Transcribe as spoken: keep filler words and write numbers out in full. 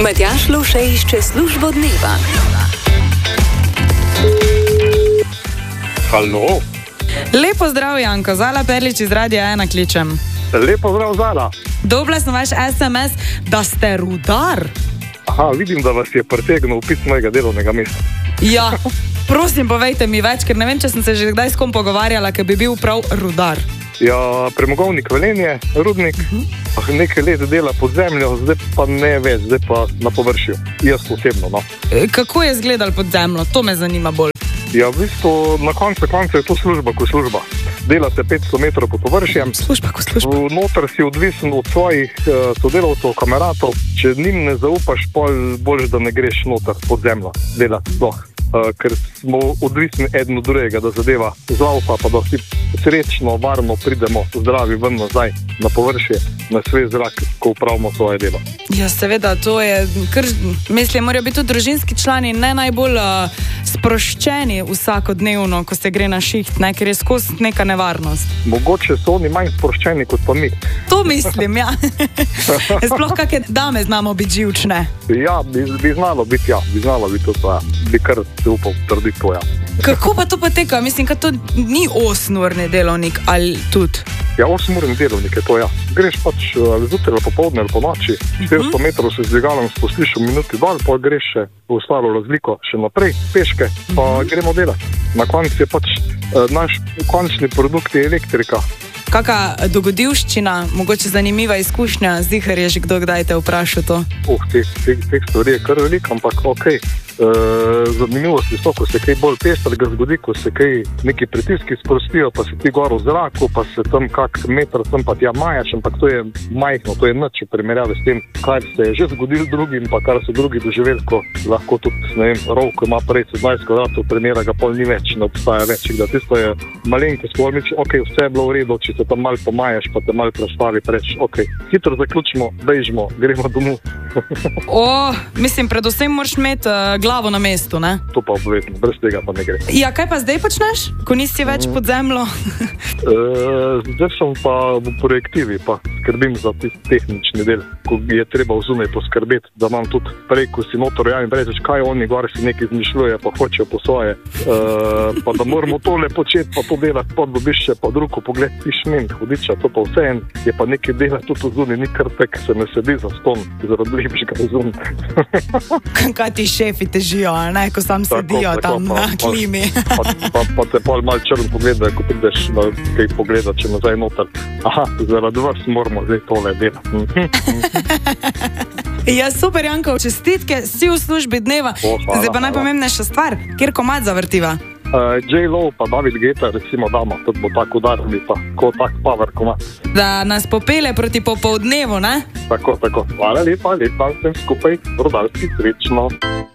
Matjaž Lovše išče službo dneva. Halo. Lepo zdrav, Janko. Zala Perlič iz Radia ena kličem. Lepo zdrav, Zala. Dobila sem vaš es em es, da ste rudar. Aha, vidim, da vas je pretegnil opis mojega delovnega mesta. Ja, prosim, povejte mi več, ker ne vem, če sem se že kdaj s kom pogovarjala, ker bi bil prav rudar. Ja, premogovnik Velenje, rudnik, uh-huh. nekaj let dela pod zemljo, zdaj pa ne več, zdaj pa na površju. Jaz osebno, no. E, kako je izgledal pod zemljo? To me zanima bolj. Ja, v bistvu na koncu konca je to služba kot služba. Delate petsto metrov pod površjem. Služba kot služba. Noter si odvisen od svojih uh, sodelavcev, kameratov. Če njim ne zaupaš, bolj, da ne greš noter pod zemljo delati sploh. Uh, ker smo odvisni eden od drugega, da zadeva zaupa, pa da vsi srečno, varno pridemo zdravi ven nazaj na površje, na svež zrak, ko upravimo svoje delo. Ja, seveda, to je, kar, mislim, morajo biti tudi družinski člani ne najbolj uh, sproščeni vsakodnevno, ko se gre na šiht, ne, ker je skozi neka nevarnost. Mogoče so oni manj sproščeni kot pa mi. To mislim, ja. Sploh kakšne dame znamo biti živčne. Ja, bi, bi znalo biti, ja, bi znalo biti to, ja. Bi kar se upal trditi to, ja. Kako pa to poteka? Mislim, da to ni osemurni delovnik ali tudi? Ja, osemurni delovnik je to, ja. Greš pač ali zjutraj, ali popoldne, ali po noči, štiristo metrov se z dvigalom spustiš v minuti dol, pa greš še v ostalo razliko še naprej, peške, pa uh-huh. gremo delati. Na koncu je pač eh, naš končni produkt je elektrika. Kakšna dogodivščina, mogoče zanimiva izkušnja, zihar je že kdo kdaj te vprašal to? Oh, teh te, te stvari je kar veliko, ampak okej. Okay. E, zanimivosti so, ko se kaj bolj pestrega zgodi, ko se kaj neki pritiski sprostijo, pa se ti gor v zraku, pa se tam kak meter tam pa tja majaš, ampak to je majhno, to je nič v primerjavi s tem, kar se je že zgodil drugim, pa kar so drugi doživeli, ko lahko tudi, ne vem, rov, ko ima prej sedemnajst kvadratov, primera ga pol ni več, ne obstaja več, da tisto je malenko skoro misli, ok, vse je bilo v redu, če se tam malo pomajaš, pa te malo prestavi, preč, ok, hitro zaključimo, bežimo, gremo domov. O, mislim, predvsem moraš imeti uh, glavo na mestu, ne? To pa obvezno, brez tega pa ne gre. Ja, kaj pa zdaj počneš, ko nisi več pod zemljo? e, zdaj sem pa v projektivi, pa skrbim za tisti tehnični del, ko je treba vzunaj poskrbeti, da imam tudi prej, ko si notor ja in rečeš, kaj oni gor si nekaj izmišljuje, pa hočejo po svoje, e, pa da moramo tole početi, pa to delati, pa dobiš še pa drugo pogled, ti šmin, hudiča, to pa vse en, je pa nekaj dela tudi vzunaj, ni kar tek, se ne sedi za ston, zaradi lepšega vzunaj. Kaj ti šefi težijo, ne, ko sam tako, sedijo tako, tam pa, na klimi. Pa, pa, pa te pol malo črn pogleda, ko prideš na kaj pogleda, če nazaj noter. Aha, zaradi vas moramo zdaj tole delati. Ja, super, Janko, čestitke, si v službi dneva. O, hvala, zdaj pa najpomembnejša stvar, kjer komad zavrtiva? Uh, J-Lo pa David Guetta, recimo damo, tudi bo tako udarili, pa ko tak power komad. Da nas popele proti popoldnevu, ne? Tako, tako. Hvala lepa, lepa, vsem skupaj, rodarski srečno.